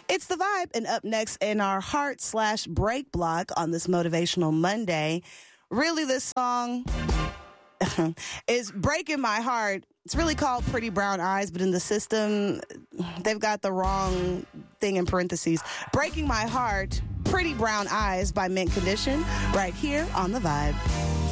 It's The Vibe, and up next in our heart/break block on this Motivational Monday, really this song is breaking my heart. It's really called Pretty Brown Eyes, but in the system, they've got the wrong thing in parentheses. Breaking My Heart, Pretty Brown Eyes by Mint Condition, right here on The Vibe.